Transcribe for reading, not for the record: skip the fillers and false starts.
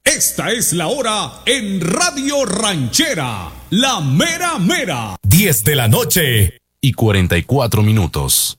Esta es la hora en Radio Ranchera, la mera mera. 10 de la noche y 44 minutos.